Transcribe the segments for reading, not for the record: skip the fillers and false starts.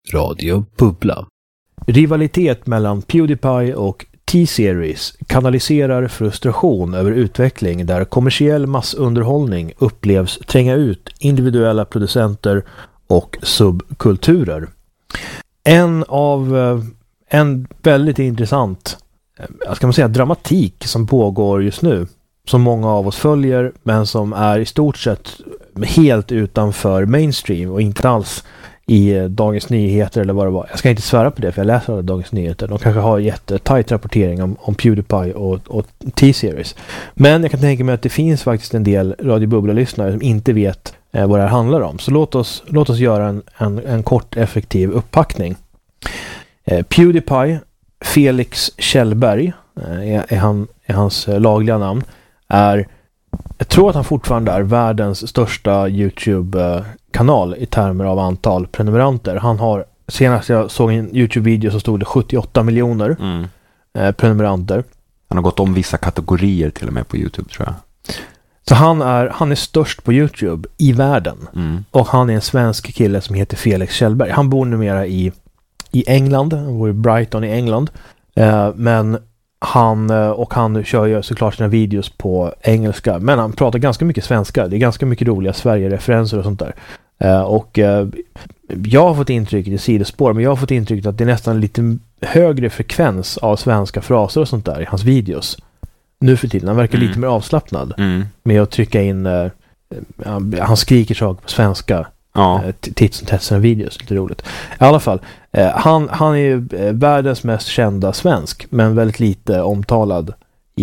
Radio Bubbla. Rivalitet mellan PewDiePie och T-Series kanaliserar frustration över utveckling där kommersiell massunderhållning upplevs tränga ut individuella producenter och subkulturer. En väldigt intressant dramatik som pågår just nu, som många av oss följer men som är i stort sett helt utanför mainstream och inte alls i Dagens Nyheter eller vad det var. Jag ska inte svära på det för jag läser alla Dagens Nyheter. De kanske har jättetajt rapportering om PewDiePie och T-Series. Men jag kan tänka mig att det finns faktiskt en del Radio Bubbla-lyssnare som inte vet vad det här handlar om. Så låt oss göra en kort effektiv upppackning. PewDiePie, Felix Kjellberg är hans lagliga namn, jag tror att han fortfarande är världens största YouTube-kanal i termer av antal prenumeranter. Han har, senast jag såg en YouTube-video så stod det 78 miljoner prenumeranter. Han har gått om vissa kategorier till och med på YouTube, tror jag. Så han är störst på YouTube i världen. Och han är en svensk kille som heter Felix Kjellberg. Han bor numera i England. Han bor i Brighton i England. Men han kör ju såklart sina videos på engelska, men han pratar ganska mycket svenska. Det är ganska mycket roliga Sverige-referenser och sånt där. Jag har fått intrycket i sidospår, men jag har fått intrycket att det är nästan lite högre frekvens av svenska fraser och sånt där i hans videos. Nu för tiden. Han verkar lite mer avslappnad med att trycka in han skriker saker på svenska. Ja. Titt som tätt sina videos, lite roligt. I alla fall, han är ju världens mest kända svensk, men väldigt lite omtalad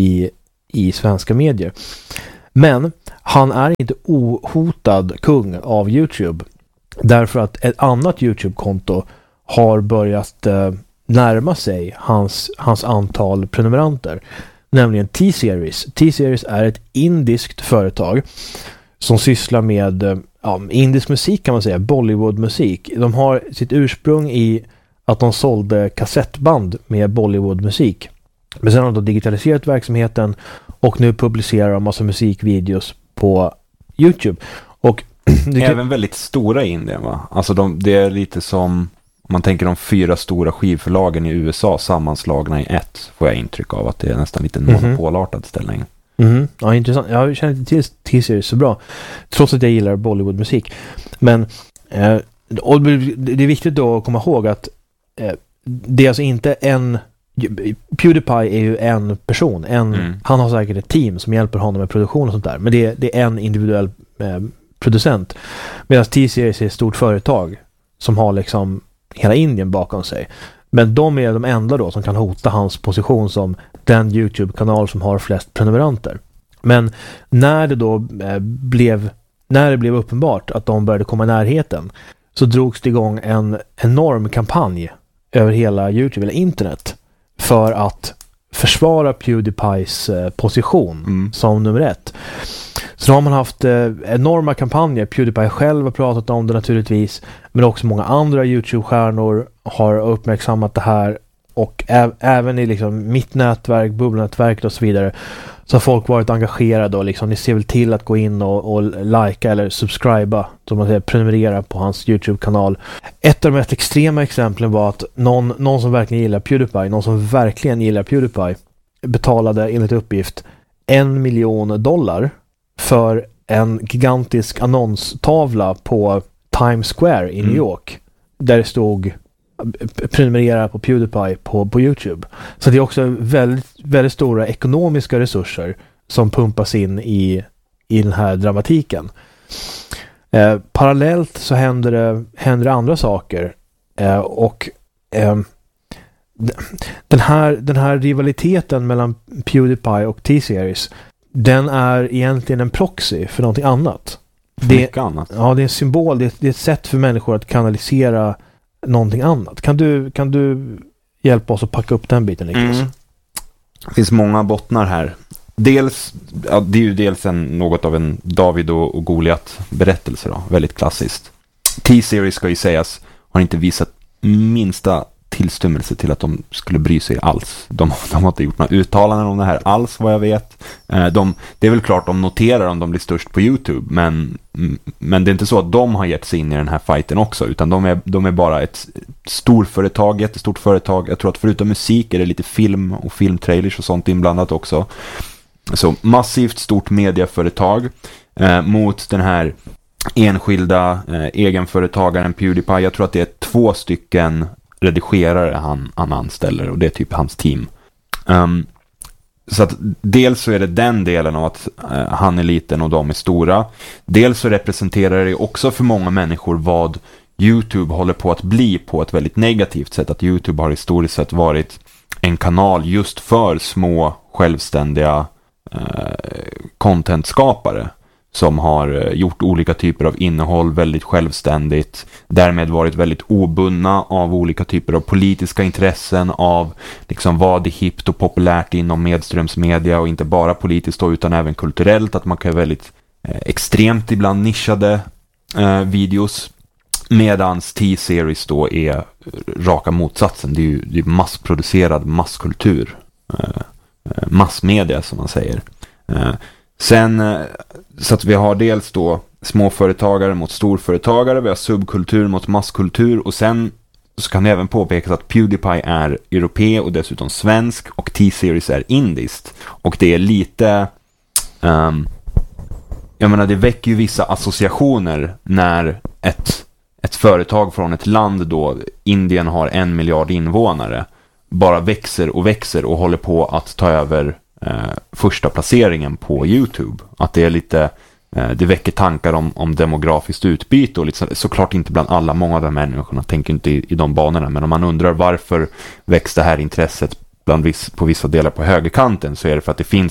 i svenska medier. Men han är inte ohotad kung av YouTube, därför att ett annat YouTube-konto har börjat närma sig hans antal prenumeranter, nämligen T-Series. T-Series är ett indiskt företag som sysslar med indisk musik, kan man säga, Bollywood-musik. De har sitt ursprung i att de sålde kassettband med Bollywood-musik. Men sen har de digitaliserat verksamheten och nu publicerar de massa musikvideos på YouTube. Och även väldigt stora i Indien, va? Alltså det är lite som, om man tänker de 4 stora skivförlagen i USA sammanslagna i ett, får jag intryck av att det är nästan lite monopolartad ställning. Ja, intressant. Jag känner inte till T-Series så bra, trots att jag gillar Bollywood-musik. Men och det är viktigt då att komma ihåg att det är alltså inte PewDiePie är ju en person. Han har säkert ett team som hjälper honom med produktion och sånt där. Men det är en individuell producent. Medan T-Series är ett stort företag som har liksom hela Indien bakom sig. Men de är de enda då som kan hota hans position som den YouTube-kanal som har flest prenumeranter. Men när det blev uppenbart att de började komma i närheten, så drogs det igång en enorm kampanj över hela YouTube eller internet för att försvara PewDiePies position som nummer 1. Så har man haft enorma kampanjer. PewDiePie själv har pratat om det naturligtvis, men också många andra YouTube-stjärnor har uppmärksammat det här, och även i liksom mitt nätverk, bubbelnätverket och så vidare, så har folk varit engagerade och liksom, ni ser väl till att gå in och likea eller subscriba, som man säger, prenumerera på hans YouTube-kanal. Ett av de mest extrema exemplen var att någon som verkligen gillar PewDiePie, betalade enligt uppgift $1 million för en gigantisk annonstavla på Times Square i New York, där det stod prenumerera på PewDiePie på YouTube. Så det är också väldigt, väldigt stora ekonomiska resurser som pumpas in i den här dramatiken. Parallellt så händer det andra saker, och den här rivaliteten mellan PewDiePie och T-Series, den är egentligen en proxy för någonting annat. Annat. Ja, det är en symbol, det är ett sätt för människor att kanalisera någonting annat. Kan du hjälpa oss att packa upp den biten, Niklas? Det finns många bottnar här. Det är ju dels något av en David och Goliat berättelse då, väldigt klassiskt. T-Series, ska ju sägas, har inte visat minsta tillstymmelse till att de skulle bry sig alls. De har inte gjort några uttalanden om det här alls, vad jag vet. Det är väl klart de noterar om de blir störst på YouTube, men det är inte så att de har gett sig in i den här fighten också, utan de är bara ett jättestort företag. Jag tror att förutom musik är det lite film och filmtrailers och sånt inblandat också. Så massivt stort mediaföretag mot den här enskilda egenföretagaren PewDiePie. Jag tror att det är 2 stycken redigerare han anställer, och det är typ hans team. Så att dels så är det den delen av att han är liten och de är stora. Dels så representerar det också för många människor vad YouTube håller på att bli på ett väldigt negativt sätt. Att YouTube har historiskt sett varit en kanal just för små självständiga contentskapare som har gjort olika typer av innehåll väldigt självständigt, därmed varit väldigt obundna av olika typer av politiska intressen, av liksom vad är hippt och populärt inom medströmsmedia, och inte bara politiskt då, utan även kulturellt, att man kan ha väldigt extremt ibland nischade videos, medans T-series då är raka motsatsen. Det är ju massproducerad masskultur, massmedia som man säger. Sen så att vi har dels då småföretagare mot storföretagare, vi har subkultur mot masskultur, och sen så kan det även påpekas att PewDiePie är europé och dessutom svensk, och T-series är indiskt. Och det är lite jag menar, det väcker ju vissa associationer när ett företag från ett land då, Indien har 1 miljard invånare, bara växer och håller på att ta över första placeringen på YouTube. Att det är lite det väcker tankar om demografiskt utbyte, och liksom, såklart inte bland alla, många av de människorna tänker inte i de banorna, men om man undrar varför växer det här intresset på vissa delar på högerkanten, så är det för att det finns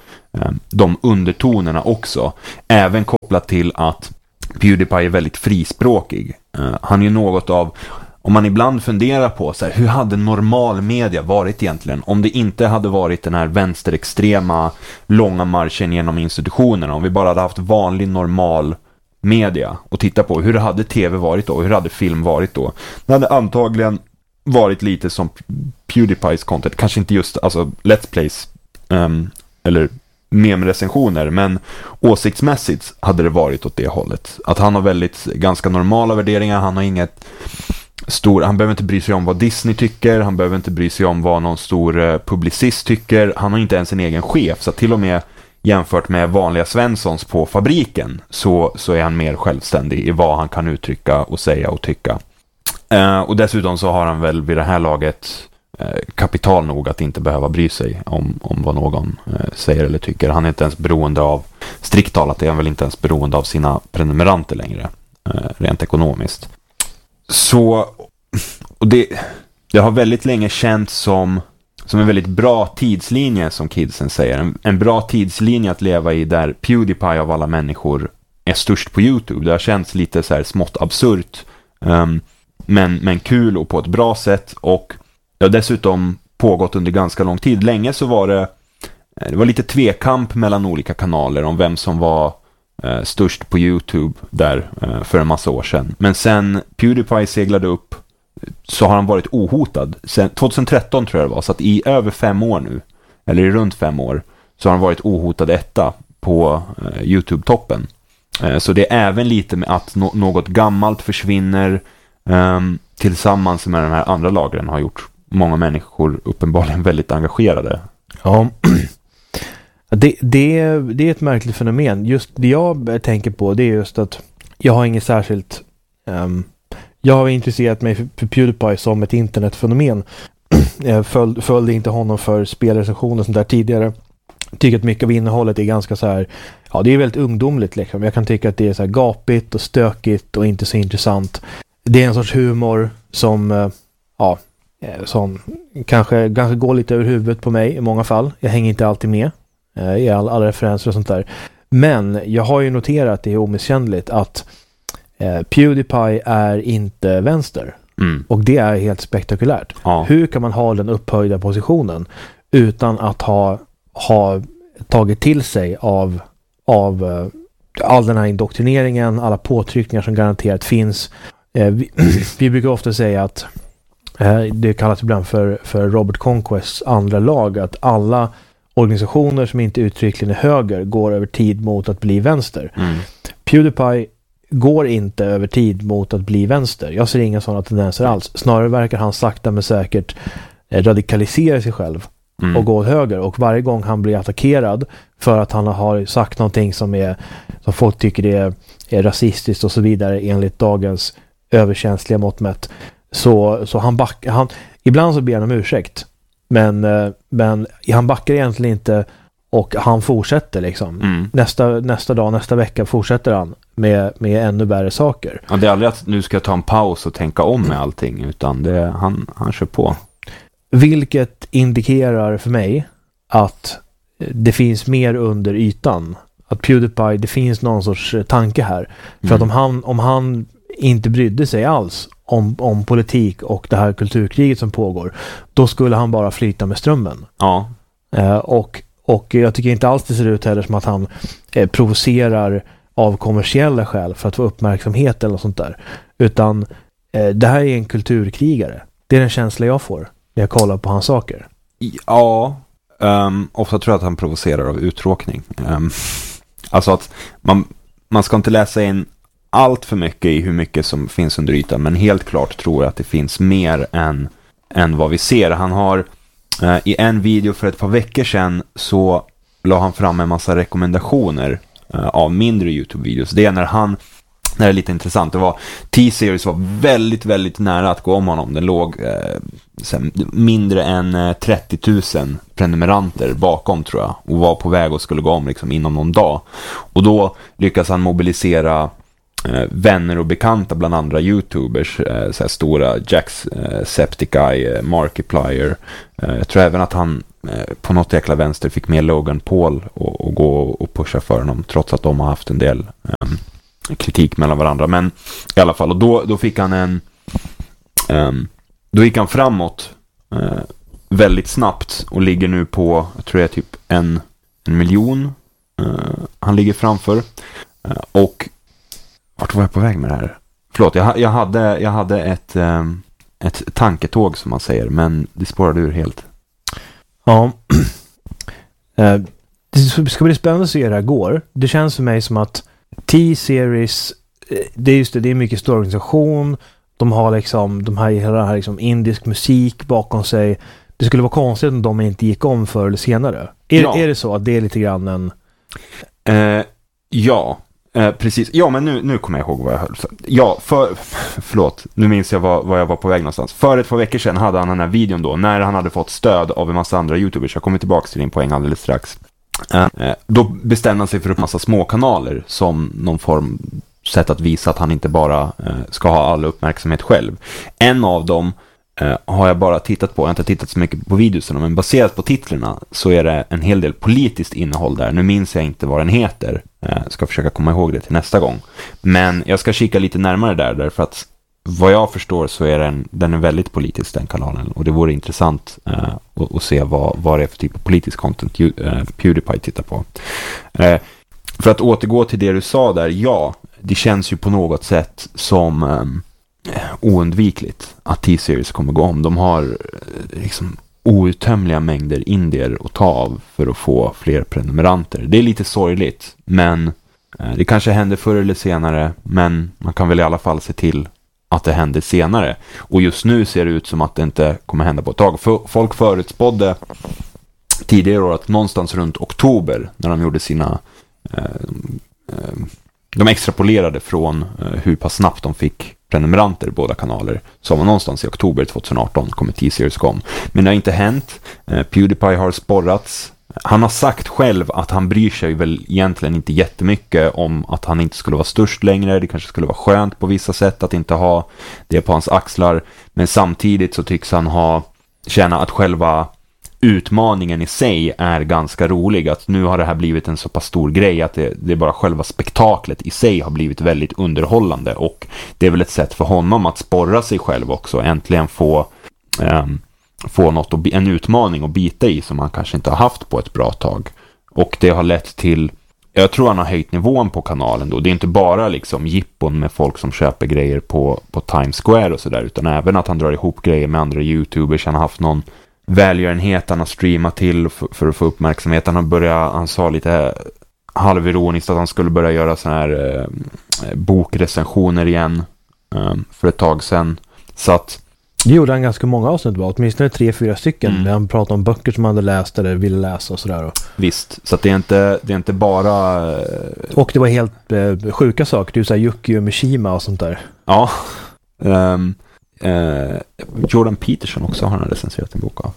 de undertonerna också, även kopplat till att PewDiePie är väldigt frispråkig. Han är ju något av, om man ibland funderar på så här, hur hade normal media varit egentligen om det inte hade varit den här vänsterextrema långa marschen genom institutionerna, om vi bara hade haft vanlig normal media och titta på hur hade tv varit då, hur hade film varit då. Det hade antagligen varit lite som PewDiePies content, kanske inte just alltså Let's Plays eller meme-recensioner, men åsiktsmässigt hade det varit åt det hållet. Att han har väldigt ganska normala värderingar, han har inget han behöver inte bry sig om vad Disney tycker, han behöver inte bry sig om vad någon stor publicist tycker, han har inte ens en egen chef, så till och med jämfört med vanliga Svenssons på fabriken så är han mer självständig i vad han kan uttrycka och säga och tycka. Och dessutom så har han väl vid det här laget kapital nog att inte behöva bry sig om vad någon säger eller tycker. Han är inte ens beroende av, strikt talat är han väl inte ens beroende av sina prenumeranter längre, rent ekonomiskt. Så, och det har väldigt länge känts som en väldigt bra tidslinje, som kidsen säger. En bra tidslinje att leva i, där PewDiePie av alla människor är störst på YouTube. Det har känts lite så här smått absurt, men kul och på ett bra sätt, och det har dessutom pågått under ganska lång tid. Länge så var det var lite tvekamp mellan olika kanaler om vem som var störst på YouTube där för en massa år sedan. Men sen PewDiePie seglade upp så har han varit ohotad. Sen 2013 tror jag det var, så att i över 5 år nu, eller i runt 5 år, så har han varit ohotad etta på YouTube-toppen. Så det är även lite med att något gammalt försvinner tillsammans med de här andra lagren har gjort många människor uppenbarligen väldigt engagerade. Ja, det är ett märkligt fenomen. Just det jag tänker på, det är just att jag har inget särskilt jag har intresserat mig för PewDiePie som ett internetfenomen. Jag följde inte honom för spelrecensioner och sånt där tidigare. Tycker att mycket av innehållet är ganska så här, ja, det är väldigt ungdomligt liksom. Jag kan tycka att det är så här gapigt och stökigt och inte så intressant. Det är en sorts humor som som kanske går lite över huvudet på mig i många fall. Jag hänger inte alltid med i alla referenser och sånt där. Men jag har ju noterat att det är omisskännligt att PewDiePie är inte vänster. Och det är helt spektakulärt. Ja. Hur kan man ha den upphöjda positionen utan att ha tagit till sig av all den här indoktrineringen, alla påtryckningar som garanterat finns. Vi brukar ofta säga att Det kallas ibland för Robert Conquests andra lag, att alla organisationer som inte uttryckligen är höger går över tid mot att bli vänster. PewDiePie går inte över tid mot att bli vänster. Jag ser inga sådana tendenser alls. Snarare verkar han sakta men säkert radikalisera sig själv och gå åt höger. Och varje gång han blir attackerad för att han har sagt någonting som folk tycker är rasistiskt och så vidare enligt dagens överkänsliga mått mätt, så han ibland så ber han om ursäkt. Men han backar egentligen inte, och han fortsätter liksom. Nästa dag, nästa vecka fortsätter han med ännu värre saker. Ja, det är aldrig att nu ska jag ta en paus och tänka om med allting, utan han kör på. Vilket indikerar för mig att det finns mer under ytan. Att PewDiePie, det finns någon sorts tanke här. För att om han inte brydde sig alls om politik och det här kulturkriget som pågår, då skulle han bara flyta med strömmen. Ja. Och jag tycker inte alls det ser ut heller som att han provocerar av kommersiella skäl för att få uppmärksamhet eller något sånt där. Utan det här är en kulturkrigare. Det är den känsla jag får när jag kollar på hans saker. Ja, ofta tror jag att han provocerar av uttråkning. Alltså att man ska inte läsa in allt för mycket i hur mycket som finns under ytan, men helt klart tror jag att det finns mer än vad vi ser. Han har i en video för ett par veckor sedan så la han fram en massa rekommendationer av mindre YouTube-videos. Det är när det är lite intressant. Det var T-Series var väldigt, väldigt nära att gå om honom. Den låg mindre än 30 000 prenumeranter bakom, tror jag. Och var på väg och skulle gå om liksom inom någon dag. Och då lyckas han mobilisera vänner och bekanta bland andra YouTubers. Så här stora Jacksepticeye, Markiplier. Jag tror även att han på något jäkla vänster fick med Logan Paul och gå och pusha för honom, trots att de har haft en del kritik mellan varandra. Men i alla fall, och då fick han då gick han framåt väldigt snabbt och ligger nu på, jag tror det är typ 1 miljon han ligger framför. Och vart var jag på väg med det här? Förlåt, jag hade ett tanketåg som man säger, men det spårade ur helt. Ja. Det ska bli spännande att se hur det här går. Det känns för mig som att T-Series, det är mycket stor organisation. De har liksom hela här liksom indisk musik bakom sig. Det skulle vara konstigt om de inte gick om förr eller senare. Är det så att det är lite grann en... Ja, precis. Ja, men nu kommer jag ihåg vad jag hörde. Ja, förlåt. Nu minns jag vad jag var på väg någonstans. För ett par veckor sedan hade han den här videon då, när han hade fått stöd av en massa andra YouTubers. Jag kommer tillbaka till din poäng alldeles strax. Då bestämde han sig för en massa små kanaler som någon form sätt att visa att han inte bara ska ha all uppmärksamhet själv. En av dem har jag bara tittat på. Jag har inte tittat så mycket på videorna, men baserat på titlarna så är det en hel del politiskt innehåll där. Nu minns jag inte vad den heter. Jag ska försöka komma ihåg det till nästa gång. Men jag ska kika lite närmare där, därför att vad jag förstår så är den är väldigt politisk, den kanalen. Och det vore intressant att se vad det är för typ av politisk content PewDiePie tittar på. För att återgå till det du sa där, ja, det känns ju på något sätt som oundvikligt att T-Series kommer gå om. De har liksom outtömliga mängder indier att ta av för att få fler prenumeranter. Det är lite sorgligt, men det kanske händer förr eller senare, men man kan väl i alla fall se till att det händer senare. Och just nu ser det ut som att det inte kommer hända på ett tag. Folk förutspådde tidigare år att någonstans runt oktober, när de gjorde sina de extrapolerade från hur pass snabbt de fick prenumeranter, båda kanaler, så var någonstans i oktober 2018 kommer T-Series kom. Men det har inte hänt. PewDiePie har sporrats. Han har sagt själv att han bryr sig väl egentligen inte jättemycket om att han inte skulle vara störst längre. Det kanske skulle vara skönt på vissa sätt att inte ha det på hans axlar. Men samtidigt så tycks han känna att själva utmaningen i sig är ganska rolig. Att nu har det här blivit en så pass stor grej att det är bara själva spektaklet i sig har blivit väldigt underhållande. Och det är väl ett sätt för honom att sporra sig själv också. Äntligen få något, en utmaning att bita i som han kanske inte har haft på ett bra tag. Och det har lett till jag tror han har höjt nivån på kanalen då. Det är inte bara liksom jippon med folk som köper grejer på Times Square och sådär, utan även att han drar ihop grejer med andra YouTubers. Han har haft någon välgörenhet han har streamat till för att få uppmärksamhet. Han sa lite halvironiskt att han skulle börja göra såna här bokrecensioner igen för ett tag sedan. Så att det gjorde han ganska många avsnitt, åtminstone 3-4 stycken där han pratade om böcker som han hade läst eller ville läsa och sådär. Visst, så att det är inte bara och det var helt sjuka saker, typ såhär Yukio Mishima och sånt där. Ja. Jordan Peterson också har han recenserat en bok av.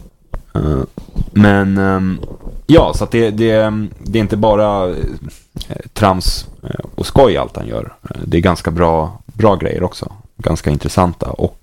Ja, så att det är inte bara trams och skoj allt han gör. Det är ganska bra grejer också. Ganska intressanta. Och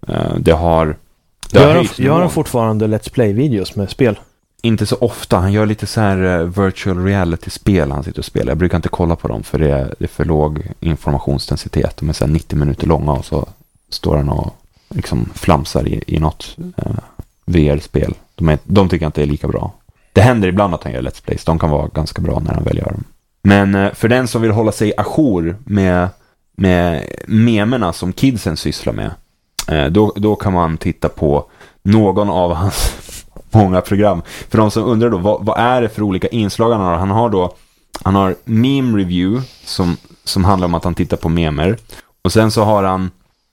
gör han fortfarande Let's Play-videos med spel? Inte så ofta. Han gör lite så här virtual reality-spel han sitter och spelar. Jag brukar inte kolla på dem för det är för låg informationsdensitet. De är så här 90 minuter långa och så står han och liksom flamsar i något VR-spel. De tycker inte är lika bra. Det händer ibland att han gör Let's Plays. De kan vara ganska bra när han väl gör dem. Men för den som vill hålla sig ajour med memerna som kidsen sysslar med, då kan man titta på någon av hans många program. För de som undrar då, vad är det för olika inslag han har? Han har meme review som handlar om att han tittar på memer. Och sen så har han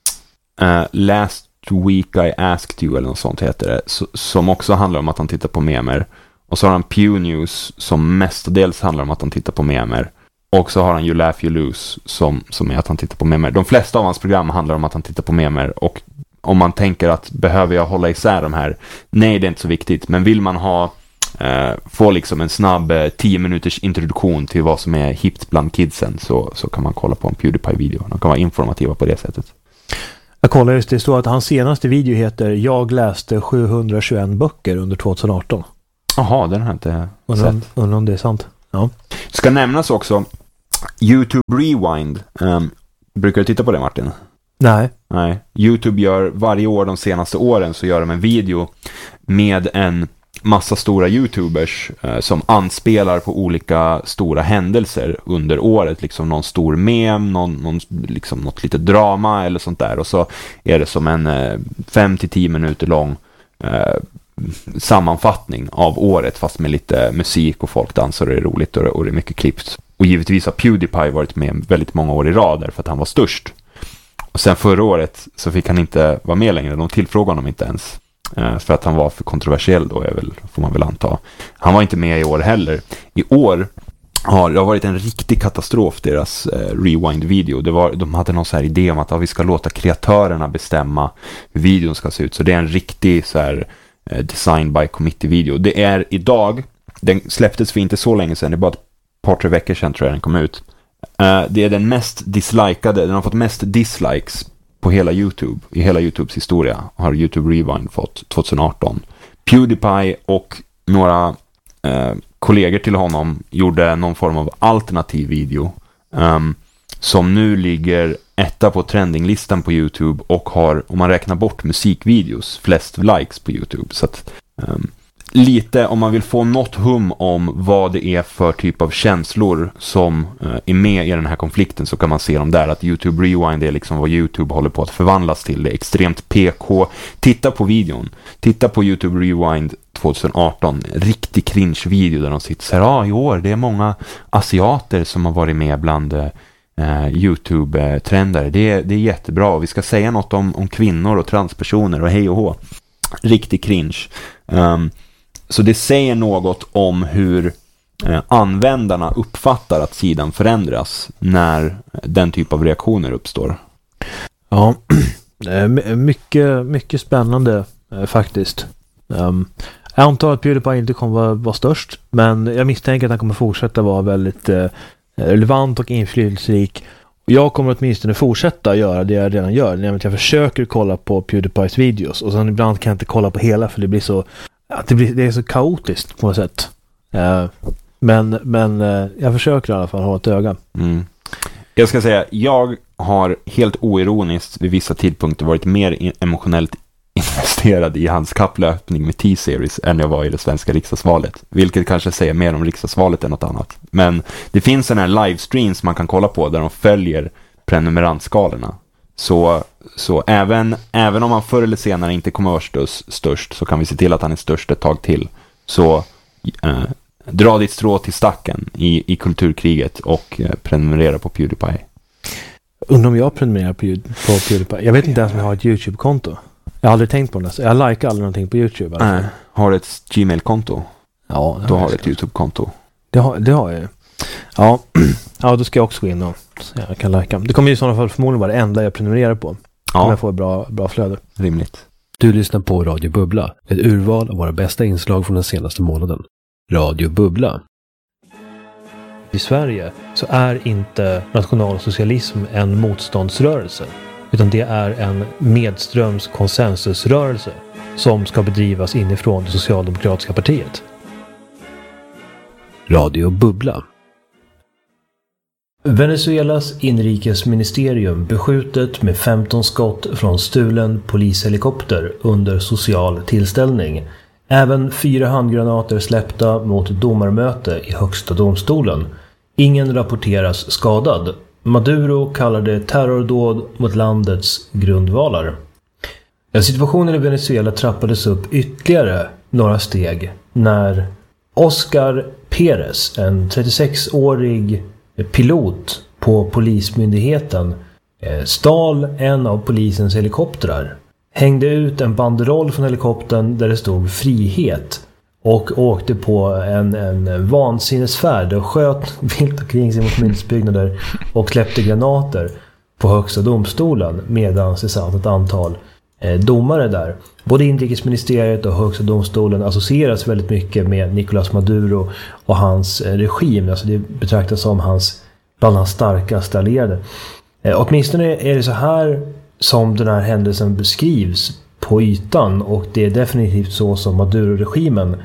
Last Week I Asked You eller något sånt heter det, som också handlar om att han tittar på memer. Och så har han Pew News som mestadels handlar om att han tittar på memer. Och så har han You Laugh You Lose som är att han tittar på memer. De flesta av hans program handlar om att han tittar på memer. Och om man tänker att behöver jag hålla isär de här? Nej, det är inte så viktigt. Men vill man få liksom en snabb 10 minuters introduktion till vad som är hippt bland kidsen, så kan man kolla på en PewDiePie-video. De kan vara informativa på det sättet. Jag kollar just det, står att hans senaste video heter Jag läste 721 böcker under 2018. Jaha, den har jag inte sett. Undrar om det är sant. Ja. Ska nämnas också YouTube Rewind. Brukar du titta på det, Martin? Nej. YouTube gör varje år de senaste åren så gör de en video med en massa stora YouTubers som anspelar på olika stora händelser under året, liksom någon stor mem, liksom något litet drama eller sånt där, och så är det som en 5-10 minuter lång sammanfattning av året, fast med lite musik och folk dansar och det är roligt och det är mycket klippt. Och givetvis har PewDiePie varit med väldigt många år i rad därför att han var störst. Och sen förra året så fick han inte vara med längre, de tillfrågade honom inte ens. För att han var för kontroversiell då, får man väl anta. Han var inte med i år heller. I år har det varit en riktig katastrof, deras Rewind-video. De hade någon så här idé om att vi ska låta kreatörerna bestämma hur videon ska se ut. Så det är en riktig så här design by committee-video. Det är idag, den släpptes för inte så länge sedan, det är bara ett par-tre veckor sedan tror jag den kom ut. Det är den mest dislikade, den har fått mest dislikes på hela YouTube, i hela YouTubes historia har YouTube Rewind fått 2018. PewDiePie och några kollegor till honom gjorde någon form av alternativ video som nu ligger etta på trendinglistan på YouTube och har, om man räknar bort musikvideos, flest likes på YouTube. Så att lite, om man vill få något hum om vad det är för typ av känslor som är med i den här konflikten, så kan man se dem där, att YouTube Rewind är liksom vad YouTube håller på att förvandlas till. Det är extremt PK. Titta på videon. Titta på YouTube Rewind 2018. Riktig cringe-video där de sitter så här, i år, det är många asiater som har varit med bland YouTube-trender. Det är jättebra. Vi ska säga något om kvinnor och transpersoner och hej och hå. Riktig cringe. Så det säger något om hur användarna uppfattar att sidan förändras när den typ av reaktioner uppstår. Ja, mycket spännande faktiskt. Jag antar att PewDiePie inte kommer vara störst, men jag misstänker att han kommer fortsätta vara väldigt relevant och inflytelserik. Jag kommer åtminstone fortsätta göra det jag redan gör, nämligen att jag försöker kolla på PewDiePies videos, och sen ibland kan jag inte kolla på hela för det blir så det är så kaotiskt på något sätt. Men jag försöker i alla fall ha ett öga. Jag ska säga, jag har helt oironiskt vid vissa tidpunkter varit mer emotionellt imponerad i hans kapplöpning med T-series än jag var i det svenska riksdagsvalet. Vilket kanske säger mer om riksdagsvalet än något annat. Men det finns en här livestreams man kan kolla på där de följer prenumerantskalorna. Så även om han förr eller senare inte kommer att vara störst, så kan vi se till att han är störst ett tag till. Så dra ditt strå till stacken i kulturkriget och prenumerera på PewDiePie. Undrar om jag prenumererar på PewDiePie. Jag vet inte ens om jag har ett YouTube-konto. Jag har aldrig tänkt på det. Jag likar aldrig någonting på YouTube. Alltså. Har du ett Gmail-konto? Ja. Då har du ett YouTube-konto. Det har jag. Ja, då ska jag också gå in och så jag kan lika. Det kommer ju i sådana fall förmodligen vara det enda jag prenumererar på. Ja. Om jag får bra flöde. Rimligt. Du lyssnar på Radio Bubbla. Ett urval av våra bästa inslag från den senaste månaden. Radio Bubbla. I Sverige så är inte nationalsocialism en motståndsrörelse. Utan det är en medströms konsensusrörelse som ska bedrivas inifrån det socialdemokratiska partiet. Radio Bubbla. Venezuelas inrikesministerium beskjutet med 15 skott från stulen polishelikopter under social tillställning. Även 4 handgranater släppta mot domarmöte i högsta domstolen. Ingen rapporteras skadad. Maduro kallar det terrordåd mot landets grundvalar. Situationen i Venezuela trappades upp ytterligare några steg när Oscar Perez, en 36-årig pilot på polismyndigheten, stal en av polisens helikoptrar, hängde ut en banderoll från helikoptern där det stod frihet och åkte på en vansinnesfärd och sköt vilt omkring sig mot myndighetsbyggnader och släppte granater på högsta domstolen medan det satt ett antal domare där. Både inrikesministeriet och högsta domstolen associeras väldigt mycket med Nicolás Maduro och hans regim. Alltså det betraktas som bland hans starkaste allierade. Åtminstone är det så här som den här händelsen beskrivs på ytan, och det är definitivt så som Maduro-regimen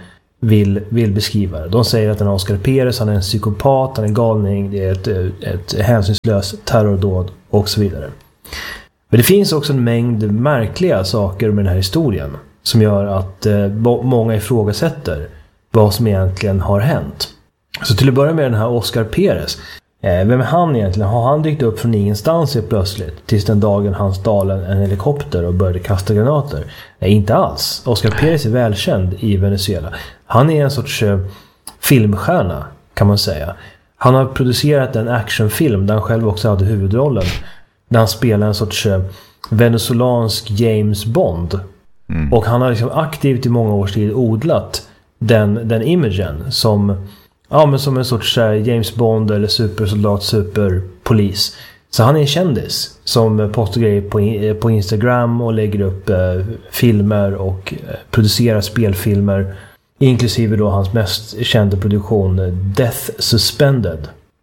vill beskriva det. De säger att den Oscar Perez, han är en psykopat, han är en galning, det är ett hänsynslöst terrordåd och så vidare. Men det finns också en mängd märkliga saker med den här historien som gör att många ifrågasätter vad som egentligen har hänt. Så till att börja med den här Oscar Perez. Vem är han egentligen? Har han dykt upp från ingenstans plötsligt tills den dagen han stal en helikopter och började kasta granater? Nej, inte alls. Oscar Perez är välkänd i Venezuela. Han är en sorts filmstjärna, kan man säga. Han har producerat en actionfilm där han själv också hade huvudrollen. Där han spelar en sorts venezolansk James Bond. Och han har liksom aktivt i många års tid odlat den imagen som en sorts James Bond eller supersoldat, superpolis. Så han är en kändis som postar grejer på Instagram och lägger upp filmer och producerar spelfilmer, inklusive då hans mest kända produktion Death Suspended.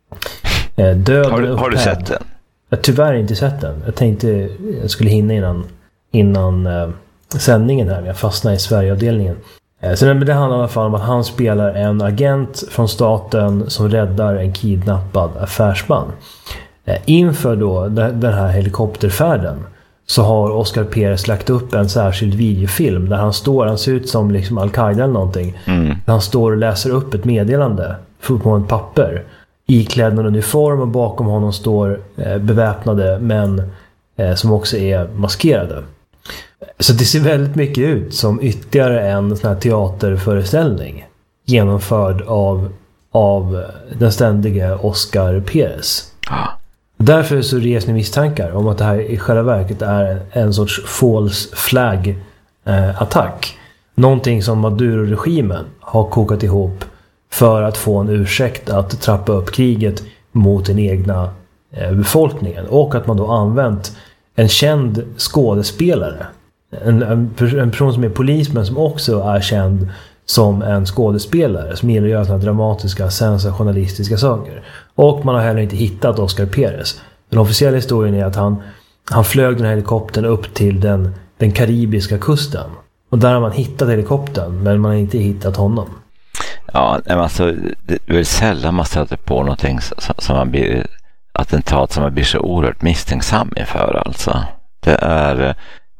Har du sett den? Jag har tyvärr inte sett den. Jag tänkte jag skulle hinna innan sändningen här, men jag fastnade i Sverigeavdelningen. Så det handlar i alla fall om att han spelar en agent från staten som räddar en kidnappad affärsman. Inför då den här helikopterfärden så har Oscar Perez lagt upp en särskild videofilm där han ser ut som liksom Al-Qaida eller någonting. Där han står och läser upp ett meddelande på en papper, iklädd en uniform, och bakom honom står beväpnade män som också är maskerade. Så det ser väldigt mycket ut som ytterligare en sån här teaterföreställning genomförd av den ständiga Oscar Perez. Därför så reser ni misstankar om att det här i själva verket är en sorts false flag attack. Någonting som Maduro-regimen har kokat ihop för att få en ursäkt att trappa upp kriget mot den egna befolkningen, och att man då använt en känd skådespelare, en person som är polis men som också är känd som en skådespelare som gillar att göra såna dramatiska, sensationalistiska saker. Och man har heller inte hittat Oscar Perez. Den officiella historien är att han flög den här helikoptern upp till den karibiska kusten. Och där har man hittat helikoptern, men man har inte hittat honom. Ja, alltså, det är väl sällan man stöter på någonting som man blir, attentat som man blir så oerhört misstänksam inför, alltså. Det är,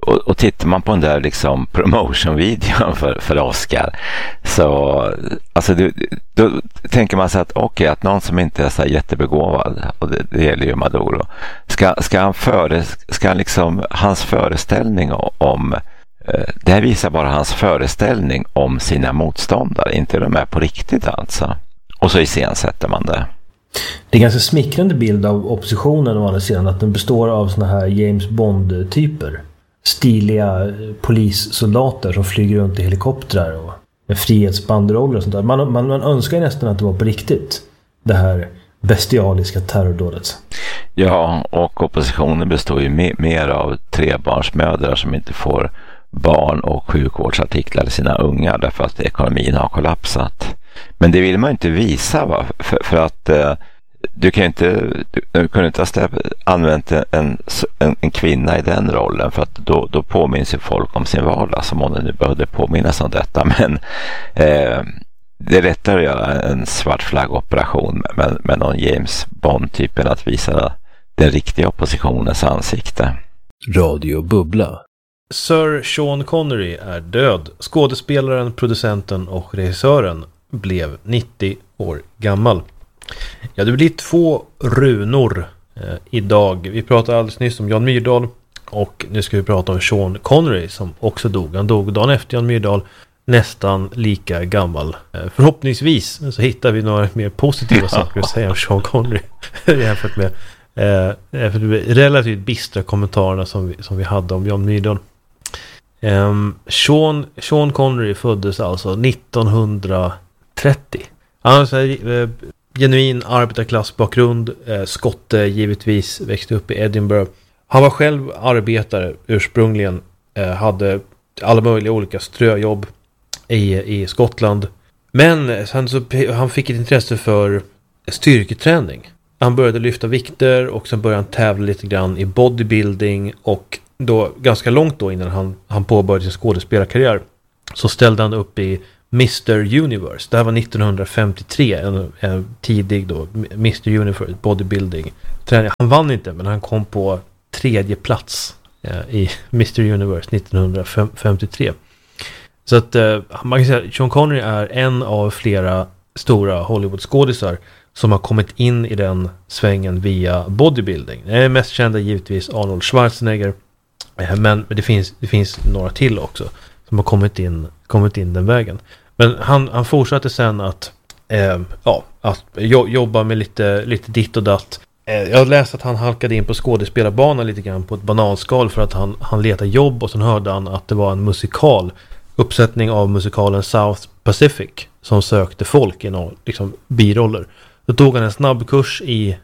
och tittar man på den där liksom promotion-videon för Oscar, så alltså då tänker man sig att okej, att någon som inte är så här jättebegåvad, och det gäller ju Maduro, ska liksom hans föreställning om det här visar bara hans föreställning om sina motståndare, inte de är på riktigt alltså. Och så iscensätter man det. Det är en ganska smickrande bild av oppositionen å andra sidan, att den består av såna här James Bond-typer. Stiliga polissoldater som flyger runt i helikoptrar och med frihetsbanderoller och sånt där. Man önskar nästan att det var på riktigt, det här bestialiska terrordådet. Ja, och oppositionen består ju mer av trebarnsmödrar som inte får barn och sjukvårdsartiklar till sina ungar därför att ekonomin har kollapsat. Men det vill man inte visa, va? För att du kan inte ha använt en kvinna i den rollen, för att då påminns ju folk om sin vardag, som om det nu behövde påminnas om detta. Men det är lättare att göra en svart flaggoperation med någon James Bond-typen att visa den riktiga oppositionens ansikte. Radio Bubbla. Sir Sean Connery är död. Skådespelaren, producenten och regissören blev 90 år gammal. Ja, det blir 2 runor idag. Vi pratade alldeles nyss om Jan Myrdal, och nu ska vi prata om Sean Connery som också dog. Han dog dagen efter Jan Myrdal, nästan lika gammal. Förhoppningsvis så hittar vi några mer positiva saker att säga om Sean Connery jämfört med relativt bistra kommentarerna som vi hade om Jan Myrdal. Sean Connery föddes alltså 1930. Han har genuin arbetarklassbakgrund, skotte givetvis, växte upp i Edinburgh. Han var själv arbetare ursprungligen, hade alla möjliga olika ströjobb i Skottland. Men sen så han fick ett intresse för styrketräning. Han började lyfta vikter och sen började han tävla lite grann i bodybuilding, och då ganska långt då innan han påbörjade sin skådespelarkarriär så ställde han upp i Mr. Universe. Det här var 1953, en tidig då Mr. Universe bodybuilding träning. Han vann inte, men han kom på 3:e plats i Mr. Universe 1953. Så att man kan säga att Sean Connery är en av flera stora Hollywood-skådisar som har kommit in i den svängen via bodybuilding. Det är mest kända givetvis Arnold Schwarzenegger, men det finns några till också som har kommit in den vägen. Men han fortsatte sen att jobba med lite ditt och datt. Jag har läst att han halkade in på skådespelarbanan lite grann på ett bananskal för att han letade jobb, och sen hörde han att det var en uppsättning av musikalen South Pacific som sökte folk i någon liksom biroller. Då tog han en snabbkurs i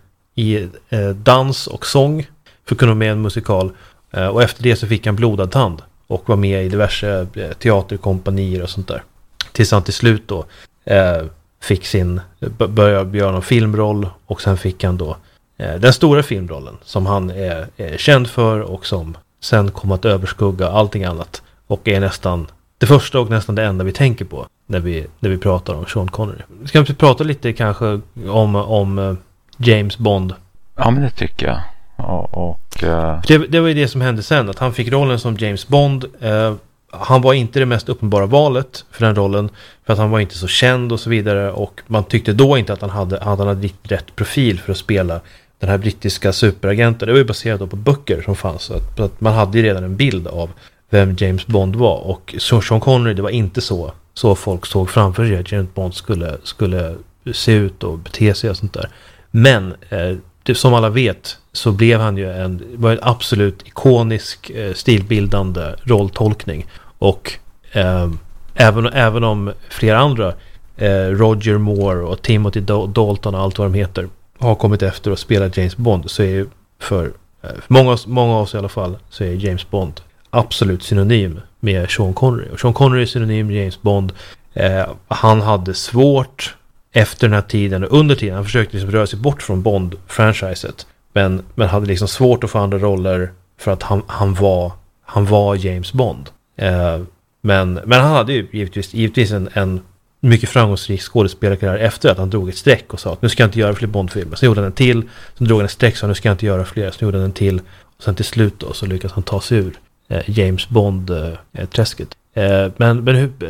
dans och sång för att kunna med en musikal, och efter det så fick han blodad tand och var med i diverse teaterkompanier och sånt där. Tills han till slut då fick började göra någon filmroll, och sen fick han då den stora filmrollen som han är känd för och som sen kom att överskugga allting annat och är nästan det första och nästan det enda vi tänker på när vi pratar om Sean Connery. Ska vi prata lite kanske om James Bond? Ja, men det tycker jag. Det var ju det som hände sen, att han fick rollen som James Bond. Han var inte det mest uppenbara valet för den rollen, för att han var inte så känd och så vidare, och man tyckte då inte att han hade rätt profil för att spela den här brittiska superagenten. Det var ju baserat på böcker som fanns, så att man hade ju redan en bild av vem James Bond var, och Sean Connery, det var inte så folk såg framför sig att James Bond skulle se ut och bete sig och sånt där. Men som alla vet så blev han ju en absolut ikonisk stilbildande rolltolkning, och även om flera andra Roger Moore och Timothy Dalton och allt vad de heter har kommit efter och spelat James Bond, så är ju för många av oss i alla fall så är James Bond absolut synonym med Sean Connery, och Sean Connery är synonym med James Bond. Han hade svårt efter den här tiden och under tiden, han försökte liksom röra sig bort från Bond-franchiset, men hade liksom svårt att få andra roller för att han var James Bond. Men han hade ju givetvis en mycket framgångsrik skådespelarkarriär efter att han drog ett streck och sa att nu ska jag inte göra fler Bond-filmer. Så gjorde han en till, så drog han ett streck och sa nu ska jag inte göra fler, så gjorde han en till, och sen till slut då så lyckades han ta sig ur James Bond-träsket. Men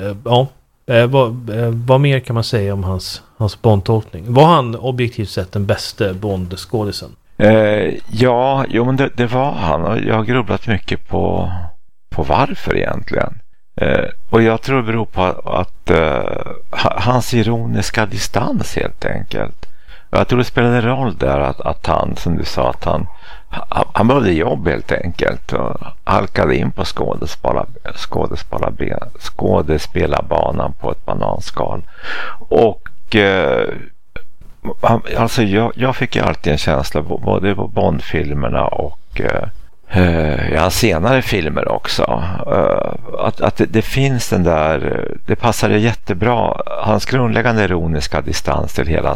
vad mer kan man säga om hans Bond-tolkning? Var han objektivt sett den bästa Bond-skådisen? Men det var han, och jag har grubblat mycket på varför egentligen. Och jag tror det beror på att hans ironiska distans helt enkelt. Jag tror det spelade roll där att han, som du sa, att han behövde jobb helt enkelt och halkade in på skådespelarbanan på ett bananskal. Och alltså jag fick ju alltid en känsla både på Bond-filmerna och senare filmer också, att det finns den där, det passade jättebra, hans grundläggande ironiska distans till hela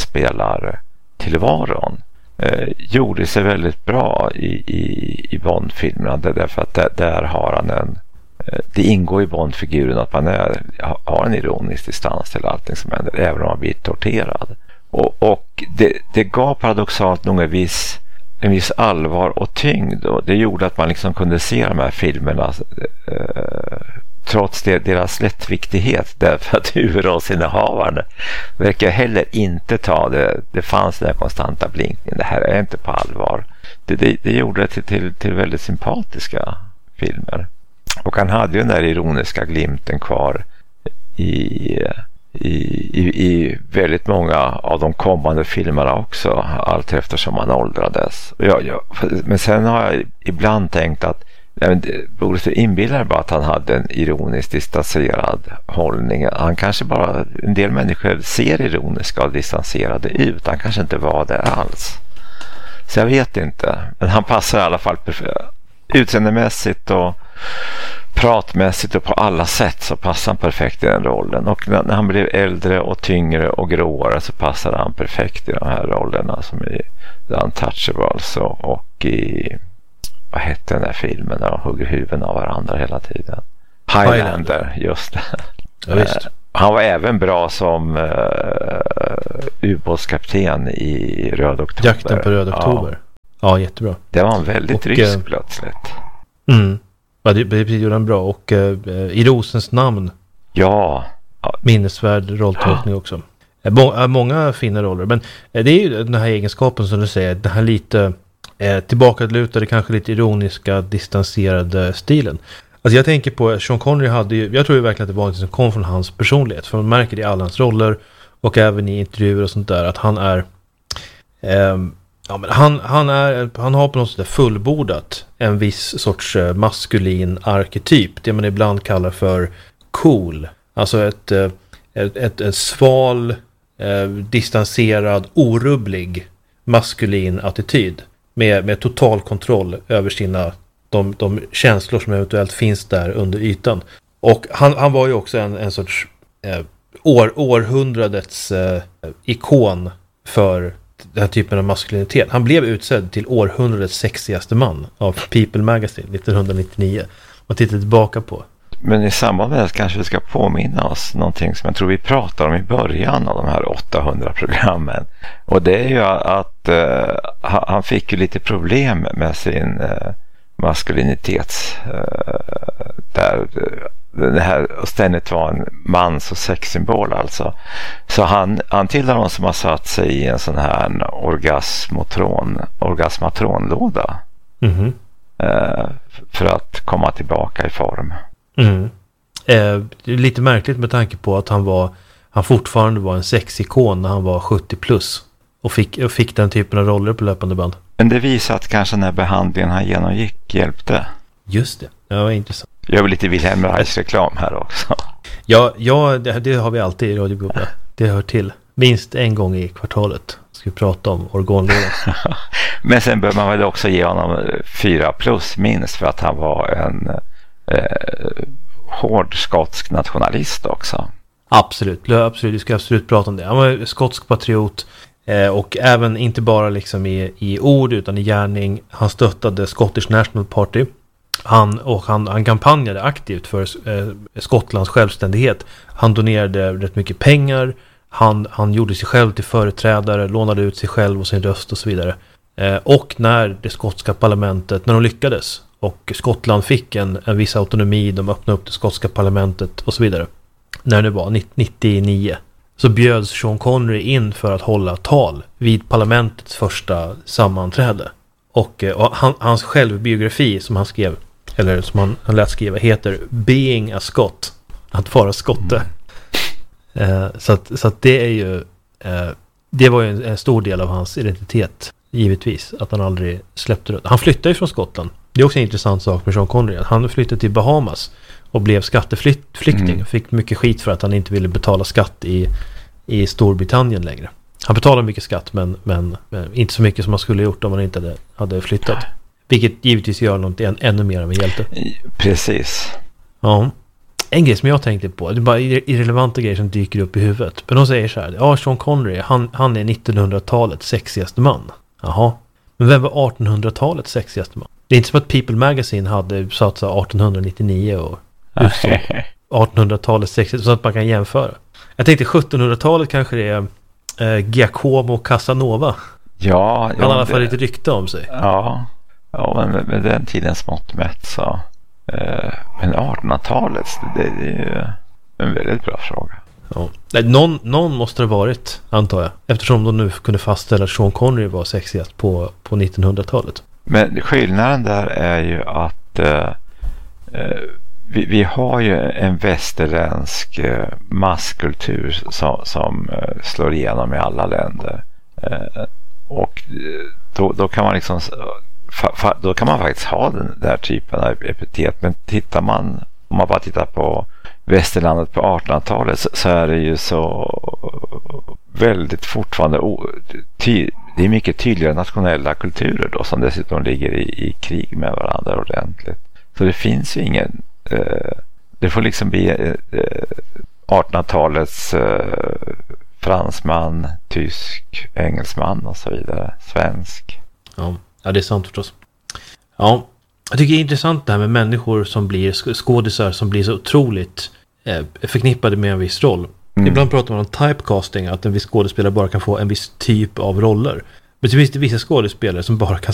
skådespelartillvaron gjorde sig väldigt bra i Bond-filmerna, därför att där har han det ingår i Bond-figuren att man har en ironisk distans till allting som händer, även om man blir torterad, och det gav paradoxalt nog en viss allvar och tyngd, och det gjorde att man liksom kunde se de här filmerna trots deras lättviktighet, därför att huvudrollsinnehavaren verkar heller inte ta det fanns den konstanta blinkningen, det här är inte på allvar. Det gjorde det till väldigt sympatiska filmer, och han hade ju den där ironiska glimten kvar i väldigt många av de kommande filmerna också, allt eftersom man åldrades. Men sen har jag ibland tänkt att Boris inbillar bara att han hade en ironiskt distanserad hållning. Han kanske bara, en del människor ser ironiska och distanserade ut. Han kanske inte var det alls. Så jag vet inte. Men han passar i alla fall utseendemässigt och pratmässigt och på alla sätt så passar han perfekt i den rollen. Och när han blev äldre och tyngre och gråare så passade han perfekt i de här rollerna, som i The Untouchables och i, vad hette den där filmen där de hugger huvuden av varandra hela tiden? Highlander, just det. Ja, visst. Han var även bra som ubåtskapten i Röd oktober. Jakten på Röd oktober. Ja, jättebra. Det var en väldigt rysk plötsligt. Ja, det gjorde han bra. Och i Rosens namn. Ja. Minnesvärd rolltolkning också. Många fina roller. Men det är ju den här egenskapen som du säger. Den här lite tillbakalutade, kanske lite ironiska, distanserade stilen. Alltså jag tänker på Sean Connery hade ju, jag tror ju verkligen att det var något som kom från hans personlighet. För man märker det i alla hans roller och även i intervjuer och sånt där, att han är han har på något sätt fullbordat en viss sorts maskulin arketyp, det man ibland kallar för cool. Alltså ett sval, distanserad, orubblig maskulin attityd med total kontroll över de känslor som eventuellt finns där under ytan. Och han var ju också en sorts århundradets ikon för den här typen av maskulinitet. Han blev utsedd till århundradets sexigaste man av People Magazine 1999 och tittade tillbaka på. Men i samband med det kanske vi ska påminna oss någonting som jag tror vi pratade om i början av de här 800 programmen. Och det är ju att han fick ju lite problem med sin maskulinitet. Där det här ständigt var en mans- och sexsymbol alltså. Så han tillhör någon som har satt sig i en sån här orgasmatronlåda. För att komma tillbaka i form. Det är lite märkligt med tanke på att han fortfarande var en sexikon när han var 70 plus och fick den typen av roller på löpande band. Men det visar att kanske den här behandlingen han genomgick hjälpte. Just det, det var intressant. Jag vill lite Wilhelm Reichs reklam här också. Ja, det har vi alltid i Radio Bubbla. Det hör till. Minst en gång i kvartalet ska vi prata om organlådan. Men sen bör man väl också ge honom 4 plus minst, för att han var en hård skotsk nationalist också. Absolut, vi ska absolut prata om det. Han var skotsk patriot och även inte bara liksom i ord utan i gärning. Han stöttade Scottish National Party. Han kampanjade aktivt för Skottlands självständighet. Han donerade rätt mycket pengar. Han gjorde sig själv till företrädare, lånade ut sig själv och sin röst och så vidare. Och när det skotska parlamentet, när de lyckades och Skottland fick en viss autonomi, de öppnade upp det skotska parlamentet och så vidare. När det var 99 så bjöds Sean Connery in för att hålla tal vid parlamentets första sammanträde. Och hans självbiografi som han skrev, eller som han lät skriva, heter Being a Scot. Att vara skotte. Så att det är ju det var ju en stor del av hans identitet, givetvis, att han aldrig släppte det. Han flyttade ju från Skottland. Det är också en intressant sak med Sean Connery. Han flyttade till Bahamas och blev skatteflykting. Fick mycket skit för att han inte ville betala skatt i Storbritannien längre. Han betalade mycket skatt men inte så mycket som man skulle ha gjort om man inte hade flyttat. Vilket givetvis gör något ännu mer av en hjälte. Precis. Ja. En grej som jag tänkte på, det är bara irrelevanta grejer som dyker upp i huvudet. Men de säger så här, Sean Connery, han är 1900-talets sexigaste man. Jaha. Men vem var 1800-talets sexigaste man? Det är inte som att People Magazine hade satt 1899 och 1800-talets sexigaste, så att man kan jämföra. Jag tänkte 1700-talet kanske det är Giacomo Casanova. Ja. Han har i alla fall lite rykte om sig. Ja, men med den tidens mått mätt så. Men 1800-talets, det är ju en väldigt bra fråga. Ja. Någon måste det ha varit, antar jag. Eftersom de nu kunde fastställa att Sean Connery var sexigast på 1900-talet. Men skillnaden där är ju att vi har ju en västerländsk masskultur som slår igenom i alla länder. Och då kan man liksom... Då kan man faktiskt ha den där typen av epitet. Men om man bara tittar på västerlandet på 1800-talet så är det ju så väldigt fortfarande det är mycket tydligare nationella kulturer då som dessutom ligger i krig med varandra ordentligt. Så det finns ju ingen det får liksom bli 1800-talets fransman, tysk, engelsman och så vidare, svensk. Ja, det är sant förstås. Ja, jag tycker det är intressant det här med människor som blir skådisar som blir så otroligt förknippade med en viss roll. Ibland pratar man om typecasting, att en viss skådespelare bara kan få en viss typ av roller. Men det finns det vissa skådespelare som bara kan